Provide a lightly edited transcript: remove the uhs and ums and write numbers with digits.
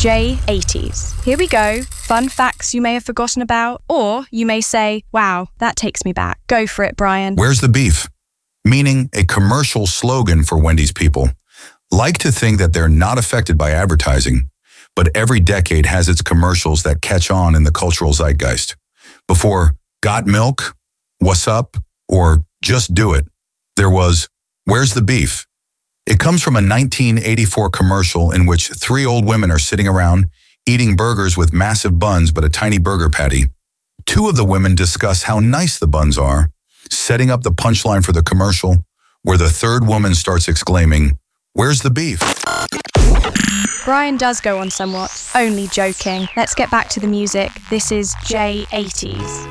J80s. Here we go. Fun facts you may have forgotten about, or you may say, wow, that takes me back. Go for it, Brian. Where's the beef? Meaning a commercial slogan for Wendy's people. Like to think that they're not affected by advertising, but every decade has its commercials that catch on in the cultural zeitgeist. Before Got Milk, What's Up, or Just Do It, there was Where's the Beef? It comes from a 1984 commercial in which three old women are sitting around eating burgers with massive buns but a tiny burger patty. Two of the women discuss how nice the buns are, setting up the punchline for the commercial, where the third woman starts exclaiming, "Where's the beef?" Brian does go on somewhat. Only joking. Let's get back to the music. This is J80s.